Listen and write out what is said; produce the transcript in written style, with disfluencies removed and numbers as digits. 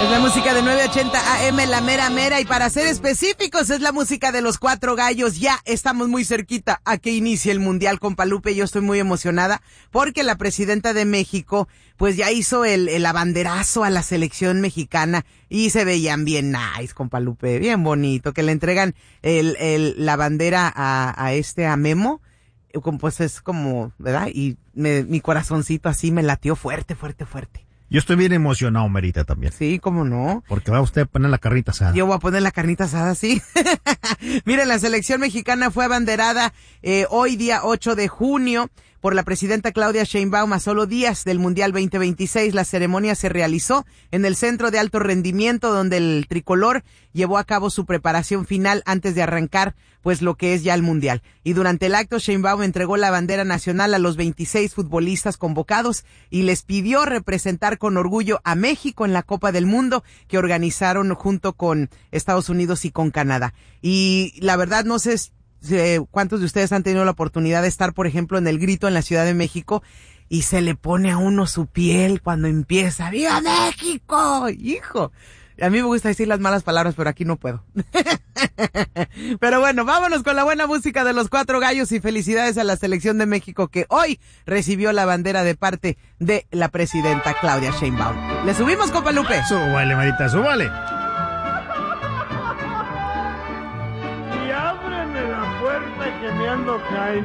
Es la música de 980 AM, la mera mera, y para ser específicos es la música de los Cuatro Gallos. Ya estamos muy cerquita a que inicie el Mundial, compa Lupe. Yo estoy muy emocionada porque la presidenta de México pues ya hizo el abanderazo a la selección mexicana y se veían bien nice, compa Lupe, bien bonito, que le entregan la bandera a Memo. Pues es como, ¿verdad? Y mi corazoncito así me latió fuerte. Yo estoy bien emocionado, Merita, también. Sí, cómo no. Porque va usted a poner la carnita asada. Yo voy a poner la carnita asada, sí. Miren, la selección mexicana fue abanderada hoy, día 8 de junio, por la presidenta Claudia Sheinbaum a solo días del Mundial 2026. La ceremonia se realizó en el Centro de Alto Rendimiento, donde el tricolor llevó a cabo su preparación final antes de arrancar pues lo que es ya el Mundial. Y durante el acto, Sheinbaum entregó la bandera nacional a los 26 futbolistas convocados y les pidió representar con orgullo a México en la Copa del Mundo que organizaron junto con Estados Unidos y con Canadá. Y la verdad, no sé cuántos de ustedes han tenido la oportunidad de estar, por ejemplo, en el Grito en la Ciudad de México y se le pone a uno su piel cuando empieza ¡Viva México! ¡Hijo! A mí me gusta decir las malas palabras, pero aquí no puedo. Pero bueno, vámonos con la buena música de los Cuatro Gallos y felicidades a la selección de México que hoy recibió la bandera de parte de la presidenta Claudia Sheinbaum. ¿Le subimos, compa Lupe? Súbale, Marita, súbale. Y ábreme la puerta que me ando cayendo.